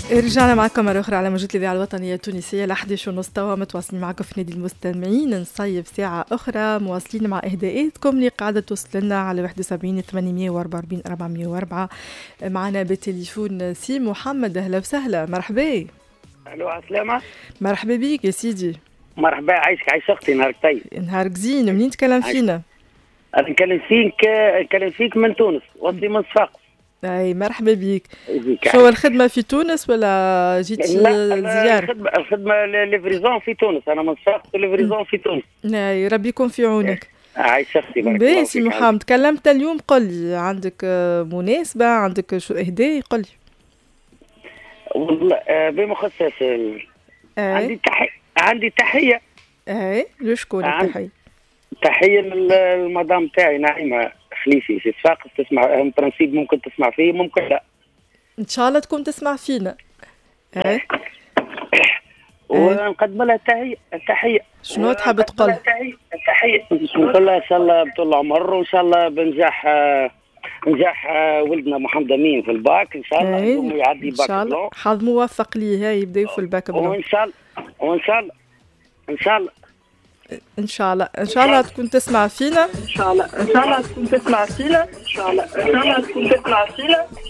رجعنا معكم مرة أخرى على موجة الإذاعة الوطنية التونسية ل 11:30 توا، متواصلين معكم في نادي المستمعين. نصيف ساعة أخرى مواصلين مع إهداءاتكم اللي قاعدة توصل لنا على 71 844 404. معنا بالتليفون سي محمد. أهلا وسهلا، مرحبا. الو عسلامة. مرحبا بيك يا سيدي. مرحبا، عايشك عايش اختي. نهارك طيب. نهارك زين. منين تكلم فينا؟ انا نكلم فيك من تونس، وصلي من صفاقس. اي مرحبا بيك. شو الخدمة في تونس ولا جيت زيارة؟ الخدمة ليفريزون في تونس. انا من صفاقس وليفريزون في تونس. اي ربي يكون في عونك. عايش اختي. باهي سي محمد، تكلمت اليوم، قل لي عندك مناسبة، عندك شو اهداء؟ قل لي. والله بمخصص عندي تحية. اي لشكون التحية؟ تحية للمدام تاعي نعيمة خليفي في صفاقس. تسمع ترانسيب، ممكن تسمع فيه ممكن لا. ان شاء الله تكون تسمع فينا. ونقدم لها التحية. شنو تحب تقول؟ التحية نقول لها ان شاء الله بطول العمر، وان شاء الله بنجاح ولدنا محمد امين في الباك ان شاء الله. يعدي باك ان شاء الله، حظ موفق ليه يبداو في الباك بلون. وان شاء الله تكون تسمع فينا. ان شاء الله تكون تسمع فينا.